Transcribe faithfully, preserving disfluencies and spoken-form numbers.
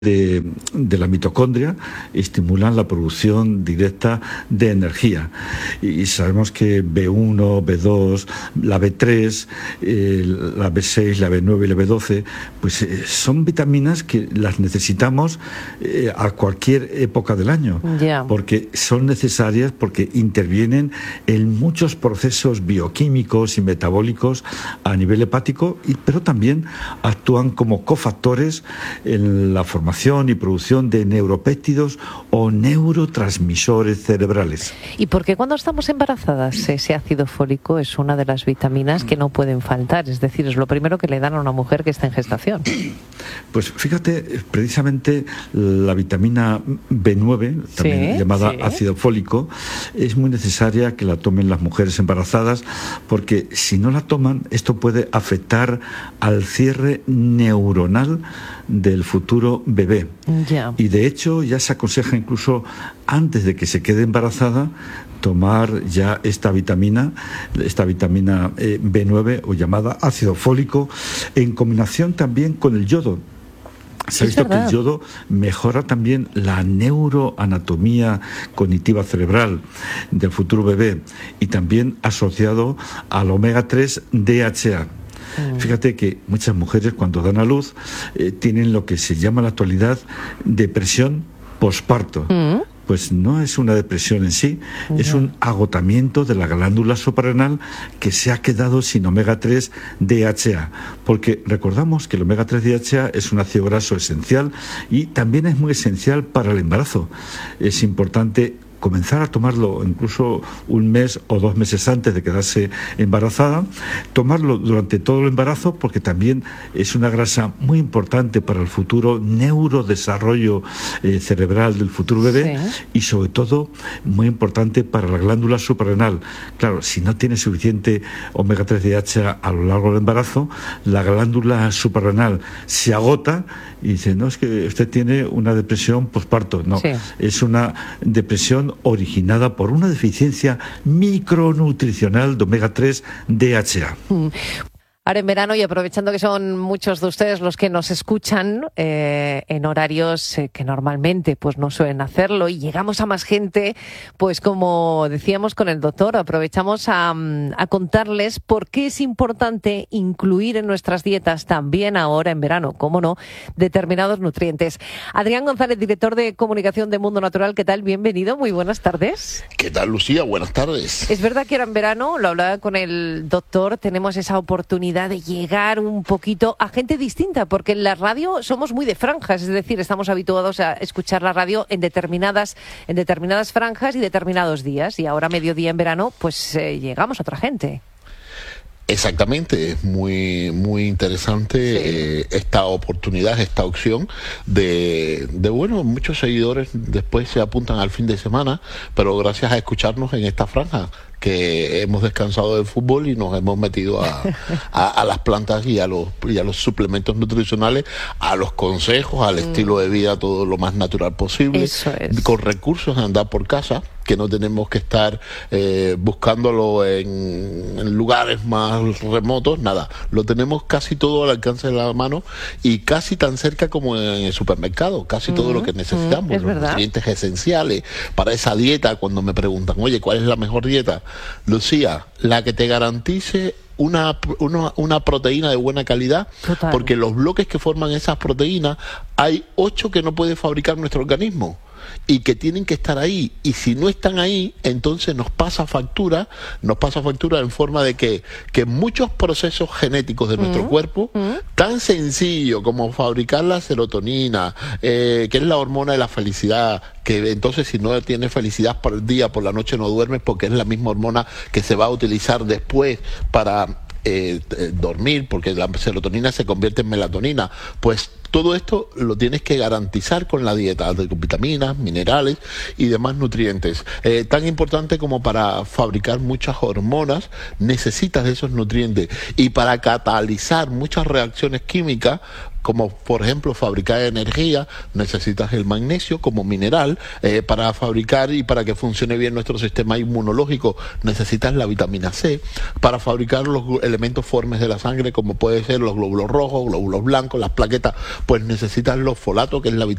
De, de la mitocondria estimulan la producción directa de energía y sabemos que B uno, B dos, la B tres, eh, la B seis, la B nueve y la B doce pues eh, son vitaminas que las necesitamos eh, a cualquier época del año, yeah. porque son necesarias, porque intervienen en muchos procesos bioquímicos y metabólicos a nivel hepático, y, pero también actúan como cofactores en la formación y producción de neuropéptidos o neurotransmisores cerebrales. ¿Y por qué cuando estamos embarazadas ese ácido fólico es una de las vitaminas que no pueden faltar? Es decir, es lo primero que le dan a una mujer que está en gestación. Pues fíjate, precisamente la vitamina B nueve, también sí, llamada sí. ácido fólico, es muy necesaria que la tomen las mujeres embarazadas, porque si no la toman, esto puede afectar al cierre neuronal del futuro bebé. Yeah. Y de hecho ya se aconseja, incluso antes de que se quede embarazada, tomar ya esta vitamina, esta vitamina eh, B nueve, o llamada ácido fólico, en combinación también con el yodo. Se ha visto que el yodo mejora también la neuroanatomía cognitiva cerebral del futuro bebé, y también asociado al omega tres D H A. Fíjate que muchas mujeres, cuando dan a luz, eh, tienen lo que se llama en la actualidad depresión posparto. Mm. Pues no es una depresión en sí, uh-huh. es un agotamiento de la glándula suprarrenal que se ha quedado sin omega tres D H A, porque recordamos que el omega tres D H A es un ácido graso esencial y también es muy esencial para el embarazo. Es importante comenzar a tomarlo incluso un mes o dos meses antes de quedarse embarazada, tomarlo durante todo el embarazo, porque también es una grasa muy importante para el futuro neurodesarrollo eh, cerebral del futuro bebé, sí. y sobre todo muy importante para la glándula suprarrenal. Claro, si no tiene suficiente omega tres D H A a lo largo del embarazo, la glándula suprarrenal se agota y dice, no, es que usted tiene una depresión posparto. No, sí. es una depresión originada por una deficiencia micronutricional de omega tres D H A. Mm. Ahora en verano, y aprovechando que son muchos de ustedes los que nos escuchan eh, en horarios eh, que normalmente pues no suelen hacerlo, y llegamos a más gente, pues como decíamos con el doctor, aprovechamos a, a contarles por qué es importante incluir en nuestras dietas también ahora en verano, cómo no, determinados nutrientes. Adrián González, director de comunicación de Mundo Natural, ¿qué tal? Bienvenido, muy buenas tardes. ¿Qué tal, Lucía? Buenas tardes. Es verdad que ahora en verano, lo hablaba con el doctor, tenemos esa oportunidad de llegar un poquito a gente distinta, porque en la radio somos muy de franjas, es decir, estamos habituados a escuchar la radio en determinadas en determinadas franjas y determinados días, y ahora mediodía en verano pues eh, llegamos a otra gente. Exactamente, es muy muy interesante sí. eh, esta oportunidad, esta opción de, de, bueno, muchos seguidores después se apuntan al fin de semana, pero gracias a escucharnos en esta franja, que hemos descansado del fútbol y nos hemos metido a, a, a las plantas y a los y a los suplementos nutricionales, a los consejos, al mm. estilo de vida, todo lo más natural posible, Eso es. con recursos de andar por casa, que no tenemos que estar eh, buscándolo en, en lugares más remotos, nada, lo tenemos casi todo al alcance de la mano y casi tan cerca como en el supermercado, casi mm. todo lo que necesitamos, mm, es los verdad. nutrientes esenciales para esa dieta. Cuando me preguntan, oye, ¿cuál es la mejor dieta? Lucía, la que te garantice una, una, una proteína de buena calidad. Total. Porque los bloques que forman esas proteínas, hay ocho que no puede fabricar nuestro organismo y que tienen que estar ahí, y si no están ahí, entonces nos pasa factura, nos pasa factura en forma de que, que muchos procesos genéticos de nuestro mm. cuerpo, mm. tan sencillo como fabricar la serotonina, eh, que es la hormona de la felicidad, que entonces si no tienes felicidad por el día, por la noche no duermes, porque es la misma hormona que se va a utilizar después para eh, dormir, porque la serotonina se convierte en melatonina, pues todo esto lo tienes que garantizar con la dieta, con vitaminas, minerales y demás nutrientes. Eh, tan importante como para fabricar muchas hormonas, necesitas de esos nutrientes. Y para catalizar muchas reacciones químicas, como por ejemplo fabricar energía, necesitas el magnesio como mineral. Eh, para fabricar y para que funcione bien nuestro sistema inmunológico necesitas la vitamina C. Para fabricar los elementos formes de la sangre, como puede ser los glóbulos rojos, glóbulos blancos, las plaquetas, pues necesitas los folatos, que es la vitamina